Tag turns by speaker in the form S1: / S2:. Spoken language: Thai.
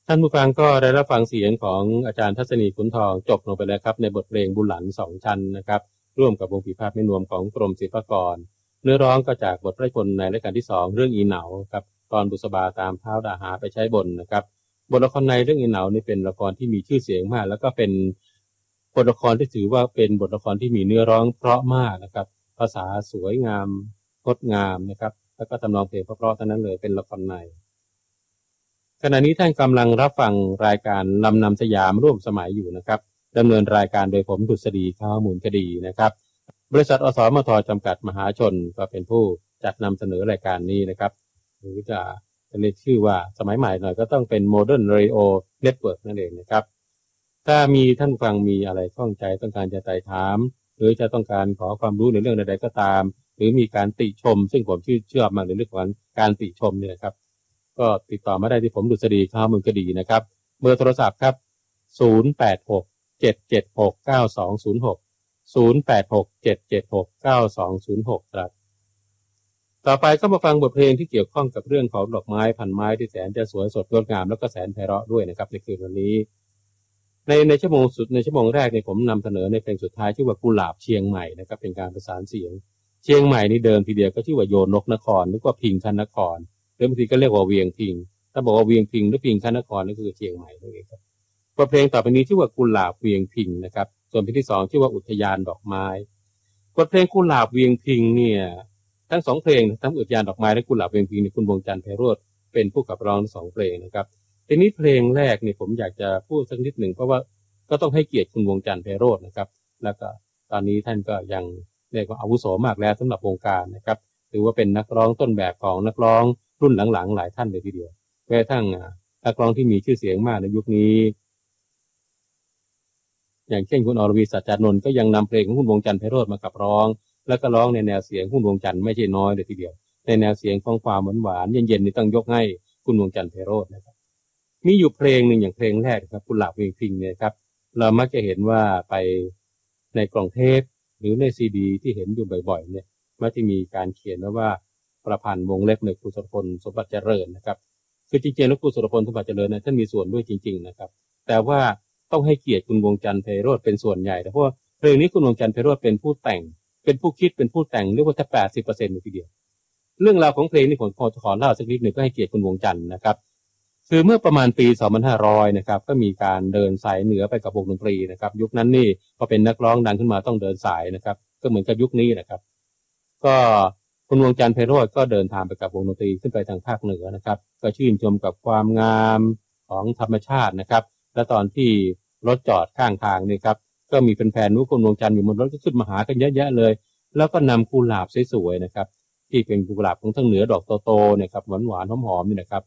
S1: ท่านผู้ฟังก็ได้รับฟังเสียงของอาจารย์ทัศนีขุนทองจบลงไปแล้วครับในบทเพลงบุญหลัน2 ชั้นนะครับร่วมกับวงปีพาทย์แม่นวมของกรมศิลปากรเนื้อร้องก็จากบทพระพนในรัชกาลที่2เรื่องอีเหนาครับตอนบุษบาตามเท้าดาหาไปใช้บนนะครับบทละครในเรื่องอีเหนานี่เป็นละครที่มีชื่อเสียงมากแล้วก็เป็นบทละครที่ถือว่าเป็นบทละครที่มีเนื้อร้องเพราะมากนะครับภาษาสวยงามงดงามนะครับแล้วก็ทำนองเพลงเพราะๆทั้งนั้นเลยเป็นละครในขณะนี้ท่านกำลังรับฟังรายการลำนำสยามร่วมสมัยอยู่นะครับดำเนินรายการโดยผมดุษฎีข้าวมูลคดีนะครับบริษัทอสมทจำกัดมหาชนก็เป็นผู้จัดนำเสนอรายการนี้นะครับหรือจะเรียกชื่อว่าสมัยใหม่หน่อยก็ต้องเป็น Modern Radio Network นั่นเองนะครับถ้ามีท่านฟังมีอะไรข้องใจต้องการจะไต่ถามหรือจะต้องการขอความรู้ในเรื่องใดๆก็ตามหรือมีการติชมซึ่งผมเชื่อมาในเรื่องของการติชมเนี่ยครับก็ติดต่อมาได้ที่ผมดุษฎีข้าวมูลคดีนะครับเบอร์โทรศัพท์ครับ0867769206 0867769206ครับต่อไปก็มาฟังบทเพลงที่เกี่ยวข้องกับเรื่องของดอกไม้พันไม้ที่แสนจะสวยสดงดงามแล้วก็แสนไพเราะด้วยนะครับในคืนวันนี้ในชั่วโมงแรกเนี่ยผมนำเสนอในเพลงสุดท้ายชื่อว่ากุหลาบเชียงใหม่นะครับเป็นการประสานเสียงเชียงใหม่นี่เดิมทีเดียวก็ชื่อว่าโยนกนครนึกว่าพิงคันนครหรือบางทีก็เรียกว่าเวียงพิงถ้าบอกว่าเวียงพิงหรือพิงคันนครนั่นคือเชียงใหม่นั่นเองครับบทเพลงต่อไปนี้ชื่อว่ากุหลาบเวียงพิงนะครับส่วนเพลงที่2ชื่อว่าอุทยานดอกไม้บทเพลงกุหลาบเวียงพิงเนี่ยทั้ง2เพลงทั้งอุทยานดอกไม้และกุหลาบเวียงพิงนี่คุณวงจันทร์ไพโรจน์เป็นผู้ขับร้องทั้ง2เพลงนะครับทีนี้เพลงแรกนี่ผมอยากจะพูดสักนิดหนึ่งเพราะว่าก็ต้องให้เกียรติคุณวงจันทร์ไพโรจน์นะครับแล้วก็ตอนนี้ท่านก็ยังเรียกว่าอาวุโสมากแล้วสำหรับวงการนะครับถือว่าเป็นนักร้องต้นแบบของนักร้องรุ่นหลังๆหลายท่านเลยทีเดียวแม้กระทั่งนักร้องที่มีชื่อเสียงมากในยุคนี้อย่างเช่นคุณอรวีสัจจานนท์ก็ยังนำเพลงของคุณวงจันทร์ไพโรจน์มาขับร้องแล้วก็ร้องในแนวเสียงคุณวงจันทร์ไม่ใช่น้อยเลยทีเดียวในแนวเสียงของความหวานๆเย็นๆนี่ต้องยกให้คุณวงจันทร์ไพโรจน์นะครับมีอยู่เพลงหนึ่งอย่างเพลงแรกครับกุหลาบเวียงพิงเนี่ยครับเรามักจะเห็นว่าไปในกล่องเทปหรือในซีดีที่เห็นอยู่บ่อยๆเนี่ยมักจะมีการเขียนว่าประพันธ์วงเล็บในครูสุรพลสมบัติเจริญนะครับคือจริงๆแล้วครูสุรพลสมบัติเจริญนะท่านมีส่วนด้วยจริงๆนะครับแต่ว่าต้องให้เกียรติคุณวงจันทร์ไพโรจน์เป็นส่วนใหญ่เพราะว่าเพลงนี้คุณวงจันทร์ไพโรจน์เป็นผู้แต่งเป็นผู้คิดเป็นผู้แต่งเรียกว่าถ้า 80% เลยทีเดียวเรื่องราวของเพลงนี้ผมขอเล่าสักนิดหนึ่งก็ให้เกียรติคุณวงจันทร์นะครับคือเมื่อประมาณปี 2500 นะครับก็มีการเดินสายเหนือไปกับวงดนตรีนะครับยุคนั้นนี่พอเป็นนักร้องดังขึ้นมาต้องเดินสายนะครับก็เหมือนกับยุคนี้นะครับก็คุณวงจันทร์ไพโรจน์ก็เดินทางไปกับวงดนตรีขึ้นไปทางภาคเหนือนะครับก็ชื่นชมกับความงามของธรรมชาตินะครับและตอนที่รถจอดข้างทางนี่ครับก็มีแฟนๆนู้นคุณวงจันทร์อยู่บนรถก็ขึ้นมาหากันเยอะแยะเลยแล้วก็นำกุหลาบสวยๆนะครับที่เป็นกุหลาบของทางเหนือดอกโตๆเนี่ยครับหวานๆหอมๆนี่นะครับ